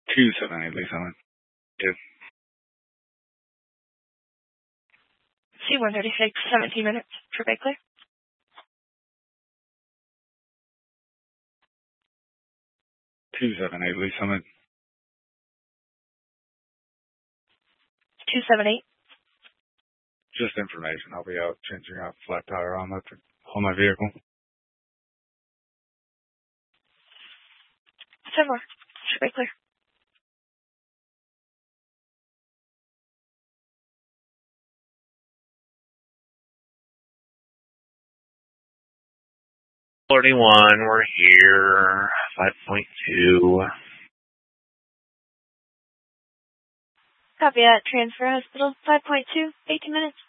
278 Lisa Lynn. Yes. C-136, 17 minutes for Bay Clear. .278 Lisa Lynn. 278. Just information. I'll be out changing out flat tire on my vehicle. 10 more for Bay Clear. We're here. 5.2. Copy that. Transfer hospital. 5.2. 18 minutes.